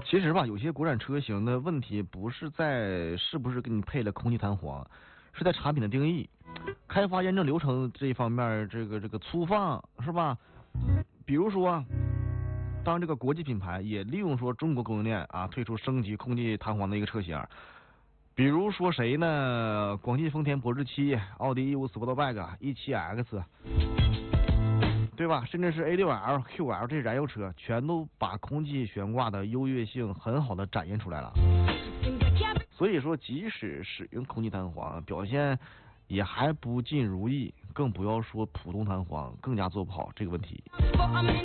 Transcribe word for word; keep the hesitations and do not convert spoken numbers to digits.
其实吧，有些国产车型的问题不是在是不是给你配了空气弹簧，是在产品的定义、开发验证流程这一方面，这个这个粗放是吧？比如说，当这个国际品牌也利用说中国供应链啊推出升级空气弹簧的一个车型，比如说谁呢？广汽丰田博智七、奥迪 E 五 Sportback、E 七 X。对吧？甚至是 A 六 L、Q L 这些燃油车，全都把空气悬挂的优越性很好的展现出来了。所以说，即使使用空气弹簧，表现也还不尽如意，更不要说普通弹簧更加做不好这个问题。